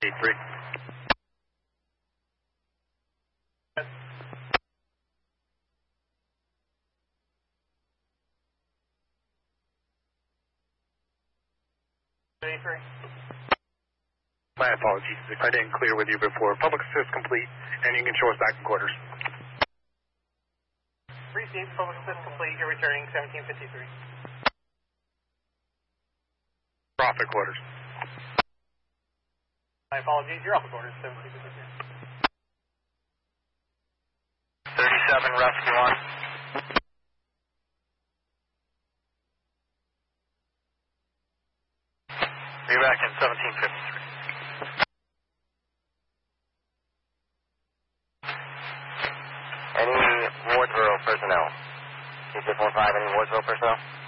1753. My apologies if I didn't clear with you before. Public assist complete, and you can show us back in quarters. Received, public assist complete. You're returning 1753. Profit quarters. My apologies. You're off the quarters. 1753. 37 rescue 1. Be back in 1753. Any Wardsboro personnel? 2615, any Wardsboro personnel?